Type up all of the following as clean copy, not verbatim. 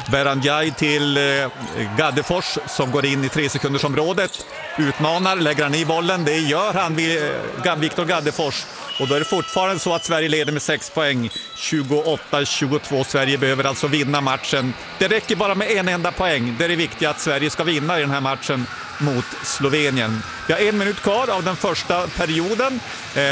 Beranjai till Gaddefors som går in i 3-sekundersområdet. Utmanar, lägger han i bollen. Det gör han Viktor Gaddefors. Och då är det fortfarande så att Sverige leder med 6 poäng. 28-22. Sverige behöver alltså vinna matchen. Det räcker bara med en enda poäng. Det är det viktiga att Sverige ska vinna i den här matchen mot Slovenien. Vi har 1 minut kvar av den första perioden.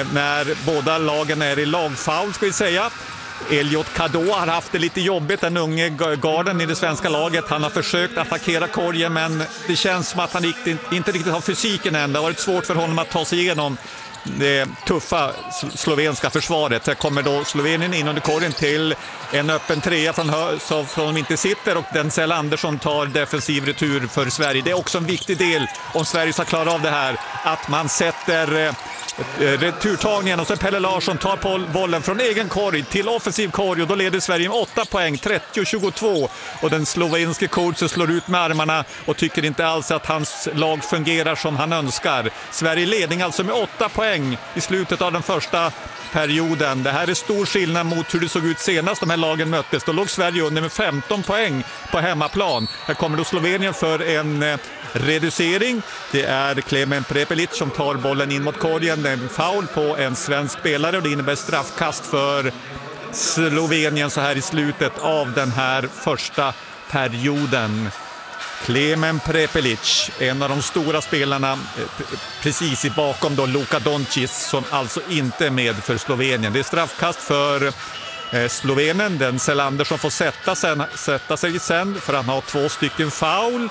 När båda lagen är i lagfoul ska vi säga. Elliot Kado har haft det lite jobbigt, den unge garden i det svenska laget. Han har försökt attackera korgen, men det känns som att han inte riktigt har fysiken än. Det har varit svårt för honom att ta sig igenom det tuffa slovenska försvaret. Här kommer då Slovenien in under korgen till en öppen trea från de inte sitter, och Denzel Andersson tar defensiv retur för Sverige. Det är också en viktig del om Sverige ska klara av det här, att man sätter returtagningen och så Pelle Larsson tar på bollen från egen korg till offensiv korg, och då leder Sverige med 8 poäng, 30-22, och den slovenske coachen slår ut med armarna och tycker inte alls att hans lag fungerar som han önskar. Sverige ledning alltså med 8 poäng i slutet av den första perioden. Det här är stor skillnad mot hur det såg ut senast de här lagen möttes. Då låg Sverige under med 15 poäng på hemmaplan. Här kommer då Slovenien för en reducering. Det är Klemen Prepelic som tar bollen in mot korgen. Det är en foul på en svensk spelare och det innebär straffkast för Slovenien så här i slutet av den här första perioden. Klemen Prepelic, en av de stora spelarna precis i bakom då Luka Doncic, som alltså inte är med för Slovenien. Det är straffkast för Slovenien. Denzel Andersson får sätta sig sen för han har 2 stycken foul.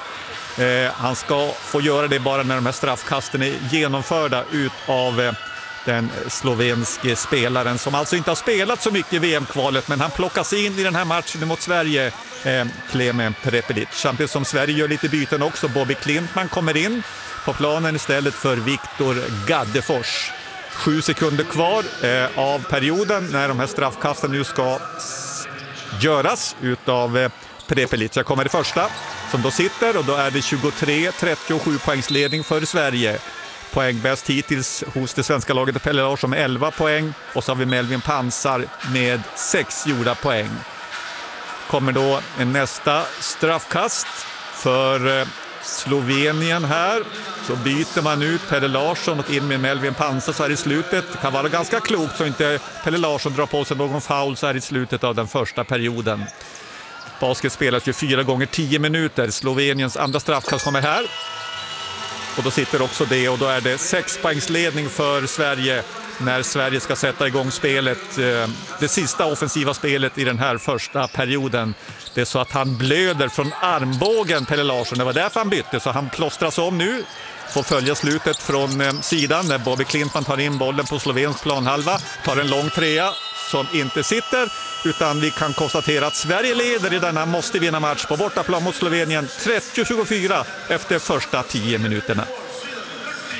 Han ska få göra det bara när de här straffkasten är genomförda ut av den slovenske spelaren som alltså inte har spelat så mycket i VM-kvalet, men han plockas in i den här matchen mot Sverige. Klemen Prepelic. Samtidigt som Sverige gör lite byten också. Bobby Klintman kommer in på planen istället för Viktor Gaddefors. 7 sekunder kvar av perioden när de här straffkasten nu ska göras utav Prepelic. Jag kommer det första som då sitter, och då är det 23-37 poängsledning för Sverige. Poäng bäst hittills hos det svenska laget Pelle Larsson med 11 poäng, och så har vi Melvin Pansar med 6 gjorda poäng. Kommer då en nästa straffkast för Slovenien här. Så byter man ut Pelle Larsson och in med Melvin Pansar så här i slutet. Det kan vara ganska klokt så inte Pelle Larsson drar på sig någon foul så här i slutet av den första perioden. Basket spelas ju 4 gånger 10 minuter. Sloveniens andra straffkast kommer här. Och då sitter också det, och då är det 6 poängsledning för Sverige när Sverige ska sätta igång spelet, det sista offensiva spelet i den här första perioden. Det är så att han blöder från armbågen, Pelle Larsson. Det var därför han bytte, så han plåstras om nu. Får följa slutet från sidan när Bobby Klintman tar in bollen på slovensk planhalva. Tar en lång trea som inte sitter, utan vi kan konstatera att Sverige leder i denna måste vinna match på bortaplan mot Slovenien 30-24 efter första 10 minuterna.